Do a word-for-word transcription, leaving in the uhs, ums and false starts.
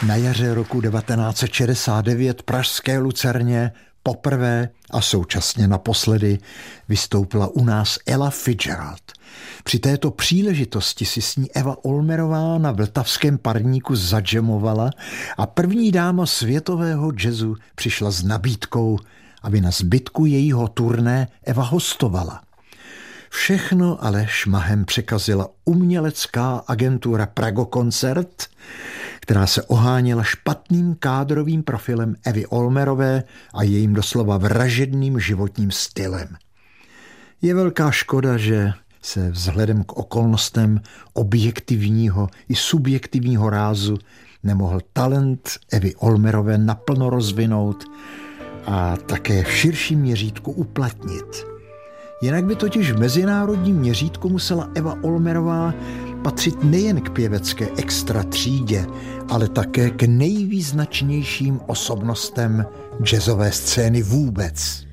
Na jaře roku devatenáct set šedesát devět pražské Lucerně poprvé a současně naposledy vystoupila u nás Ella Fitzgerald. Při této příležitosti si s ní Eva Olmerová na vltavském parníku zadžemovala a první dáma světového jazzu přišla s nabídkou, aby na zbytku jejího turné Eva hostovala. Všechno ale šmahem překazila umělecká agentura Pragokoncert, která se oháněla špatným kádrovým profilem Evy Olmerové a jejím doslova vražedným životním stylem. Je velká škoda, že se vzhledem k okolnostem objektivního i subjektivního rázu nemohl talent Evy Olmerové naplno rozvinout a také v širším měřítku uplatnit. Jinak by totiž v mezinárodním měřítku musela Eva Olmerová patřit nejen k pěvecké extra třídě, ale také k nejvýznačnějším osobnostem jazzové scény vůbec.